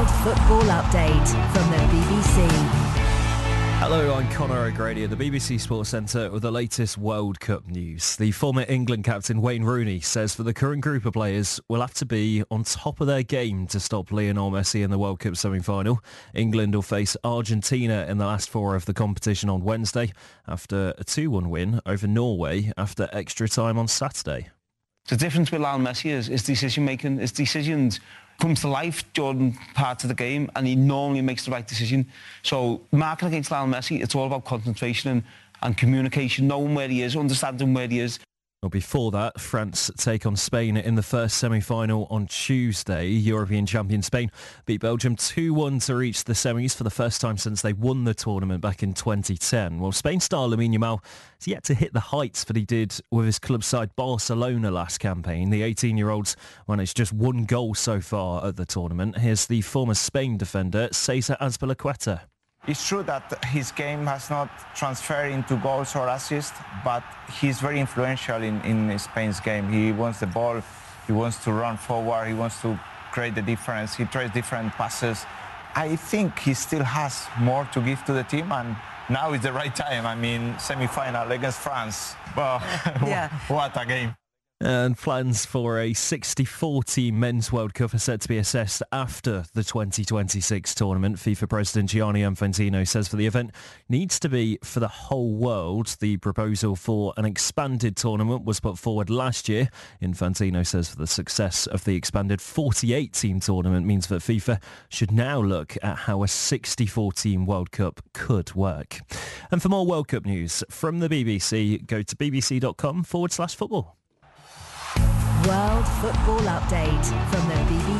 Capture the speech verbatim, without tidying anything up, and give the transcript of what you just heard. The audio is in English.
World Football Update from the B B C. Hello, I'm Conor O'Grady at the B B C Sports Centre with the latest World Cup news. The former England captain Wayne Rooney says for the current group of players will have to be on top of their game to stop Lionel Messi in the World Cup semi-final. England will face Argentina in the last four of the competition on Wednesday after a two one win over Norway after extra time on Saturday. The difference with Lionel Messi is his decision-making. His decisions comes to life during parts of the game, and he normally makes the right decision. So marking against Lionel Messi, it's all about concentration and, and communication, knowing where he is, understanding where he is. Well, before that, France take on Spain in the first semi-final on Tuesday. European champion Spain beat Belgium two one to reach the semis for the first time since they won the tournament back in twenty ten. Well, Spain star Lamine Yamal has yet to hit the heights that he did with his club side Barcelona last campaign. The eighteen-year-old's managed just one goal so far at the tournament. Here's the former Spain defender, Cesar Azpilicueta. It's true that his game has not transferred into goals or assists, but he's very influential in, in Spain's game. He wants the ball, he wants to run forward, he wants to create the difference, he tries different passes. I think he still has more to give to the team, and now is the right time. I mean, semi-final against France. Well, Yeah. What a game. And plans for a sixty-four team men's World Cup are set to be assessed after the twenty twenty-six tournament. FIFA President Gianni Infantino says for the event needs to be for the whole world. The proposal for an expanded tournament was put forward last year. Infantino says for the success of the expanded forty-eight team tournament means that FIFA should now look at how a sixty-four team World Cup could work. And for more World Cup news from the B B C, go to bbc.com forward slash football. World Football Update from the B B C.